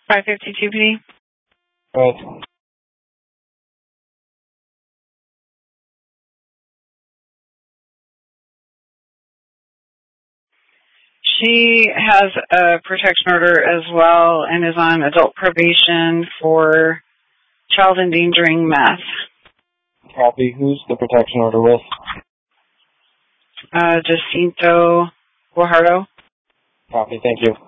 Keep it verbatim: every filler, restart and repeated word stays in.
five fifty-two P D. Right. She has a protection order as well and is on adult probation for child endangering meth. Copy. Who's the protection order with? Uh, Jacinto Guajardo. Copy. Thank you.